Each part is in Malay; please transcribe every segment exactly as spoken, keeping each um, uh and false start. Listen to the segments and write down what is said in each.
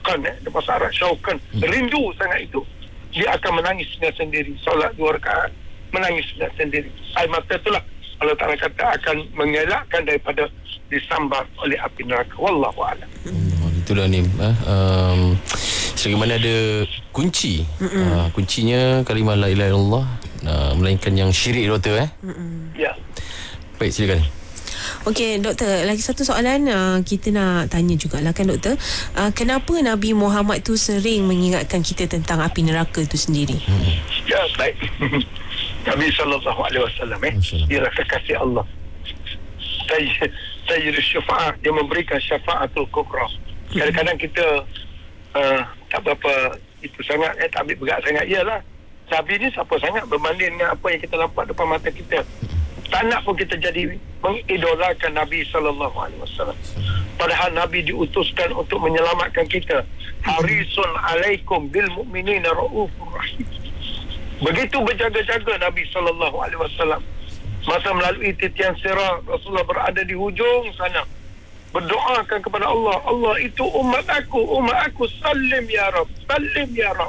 syauqan, eh, bahasa Arab syauqan, hmm. rindu sangat itu, dia akan menangis sendiri. Solat dua rakaat, menangis sendiri. Air mata itulah Allah Ta'ala kata akan mengelakkan daripada disambar oleh api neraka. Wallahu a'lam. Hmm, itulah ni. Eh, um, sebagaimana ada kunci, uh, kuncinya kalimah la ilaha illallah, uh, melainkan yang syirik, doktor. Eh? Ya. Baik, silakan. Okey, doktor, lagi satu soalan uh, kita nak tanya jugalah kan, doktor. Uh, kenapa Nabi Muhammad tu sering mengingatkan kita tentang api neraka itu sendiri? Hmm. Ya, baik. Nabi sallallahu alaihi wasallam eh, dia rasa kasih Allah. Saya saya syafaat, dia memberikan syafaatul kubra. Kadang-kadang kita uh, tak berapa itu sangat, eh, tak ambil berat sangat. Iyalah, Nabi ni siapa sangat berbanding dengan apa yang kita nampak depan mata kita. Tak nak pun kita jadi mengidolakan Nabi sallallahu alaihi wasallam. Padahal Nabi diutuskan untuk menyelamatkan kita. Harisun alaikum bil mu'minina raufur rahim. Begitu berjaga-jaga Nabi sallallahu alaihi wasallam. Masa melalui titian Sirat, Rasulullah berada di hujung sana, berdoakan kepada Allah, Allah itu umat aku, umat aku, salim ya Rab, salim ya Rab.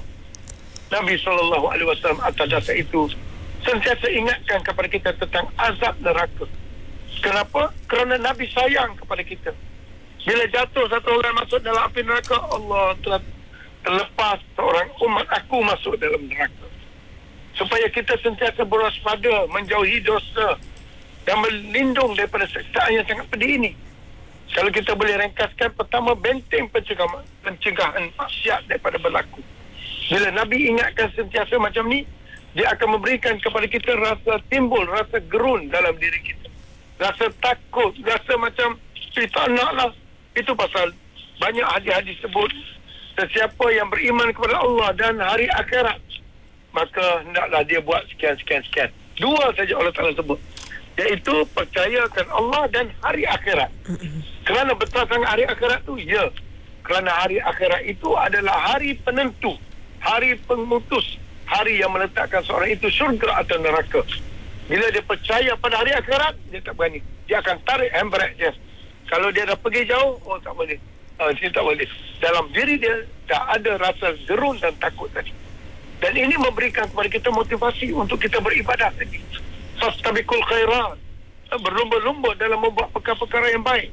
Nabi sallallahu alaihi wasallam atas dasar itu sentiasa ingatkan kepada kita tentang azab neraka. Kenapa? Kerana Nabi sayang kepada kita. Bila jatuh satu orang masuk dalam api neraka, Allah telah terlepas seorang umat aku masuk dalam neraka. Supaya kita sentiasa berwaspada, menjauhi dosa dan berlindung daripada siksaan yang sangat pedih ini. Kalau kita boleh ringkaskan, pertama, benteng pencegahan, pencegahan maksiat daripada berlaku. Bila Nabi ingatkan sentiasa macam ni, dia akan memberikan kepada kita rasa timbul, rasa gerun dalam diri kita. Rasa takut, rasa macam kita naklah. Itu pasal banyak hadis-hadis sebut, sesiapa yang beriman kepada Allah dan hari akhirat, maka hendaklah dia buat sekian-sekian-sekian. Dua saja Allah Ta'ala sebut, iaitu percayakan Allah dan hari akhirat. Kerana betul sangat hari akhirat tu? Ya. Kerana hari akhirat itu adalah hari penentu, hari pemutus, hari yang meletakkan seorang itu syurga atau neraka. Bila dia percaya pada hari akhirat, dia tak berani. Dia akan tarik handbrake dia. Kalau dia dah pergi jauh, oh tak boleh. Uh, dia tak boleh. Dalam diri dia tak ada rasa gerun dan takut tadi. Dan ini memberikan kepada kita motivasi untuk kita beribadah lagi. Fastabiqul khairat, berlumba-lumba dalam membuat perkara-perkara yang baik,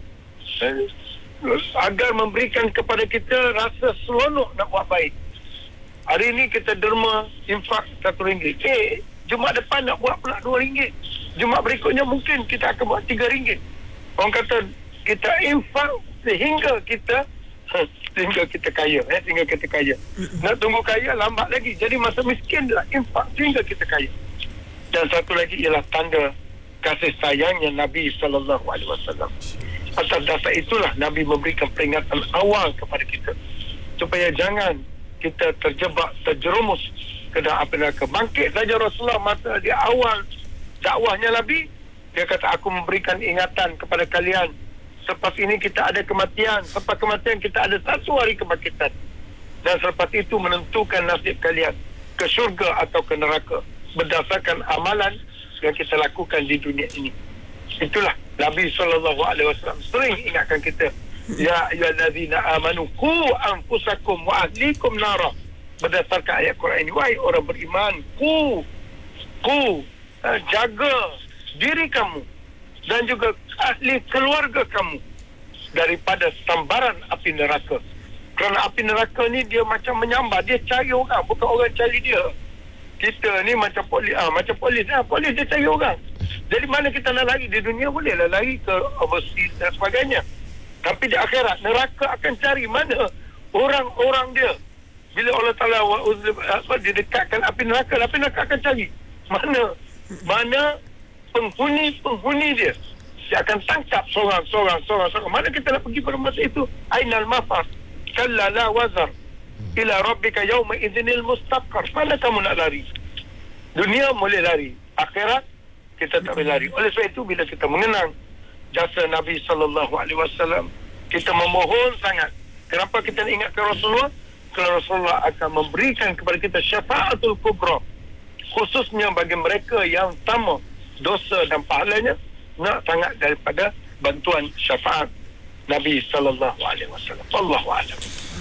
agar memberikan kepada kita rasa seronok nak buat baik. Hari ini kita derma infak satu ringgit. Eh, Jumaat depan nak buat pula dua ringgit. Jumaat berikutnya mungkin kita akan buat tiga ringgit. Orang kata kita infak sehingga kita sehingga kita kaya, eh, sehingga kita kaya. Nak tunggu kaya lambat lagi. Jadi masa miskin adalah infak sehingga kita kaya. Dan satu lagi ialah tanda kasih sayangnya Nabi sallallahu alaihi wasallam. Atas dasar itulah Nabi memberikan peringatan awal kepada kita supaya jangan kita terjebak, terjerumus ke dalam api neraka. Bangkit saja Rasulullah masa di awal dakwahnya Nabi, dia kata, aku memberikan ingatan kepada kalian. Selepas ini kita ada kematian. Selepas kematian kita ada satu hari kebangkitan. Dan selepas itu menentukan nasib kalian ke syurga atau ke neraka berdasarkan amalan yang kita lakukan di dunia ini. Itulah Nabi sallallahu alaihi wasallam sering ingatkan kita, ya ayyuhallazina amanu qu anfusakum wa ahlikum nara. Berdasarkan ayat Quran ini, wahai orang beriman, qu qu jaga diri kamu dan juga ahli keluarga kamu daripada sambaran api neraka. Kerana api neraka ni dia macam menyambar, dia cari orang, bukan orang cari dia. Kita ni macam polis, ah, macam polis, ah, polis dia cari orang. Jadi mana kita nak lari? Di dunia bolehlah lari ke overseas dan sebagainya. Tapi di akhirat, neraka akan cari mana orang-orang dia. Bila Allah Ta'ala apa, didekatkan api neraka, api neraka akan cari mana mana penghuni-penghuni dia. Dia akan tangkap seorang, seorang, seorang, seorang. Mana kita nak pergi pada masa itu? Ainal mafar, kalla la wazar, ila rabbika yawma idzinil mustaqar. Mana kamu nak lari? Dunia boleh lari, akhirat kita tak boleh lari. Oleh sebab itu, bila kita mengenang jasa Nabi sallallahu alaihi wasallam, kita memohon sangat. Kenapa kita nak ingatkan Rasulullah? Kerana Rasulullah akan memberikan kepada kita syafaatul kubra, khususnya bagi mereka yang sama dosa dan pahalanya nak sangat daripada bantuan syafaat Nabi sallallahu alaihi wasallam. Wallahu a'lam.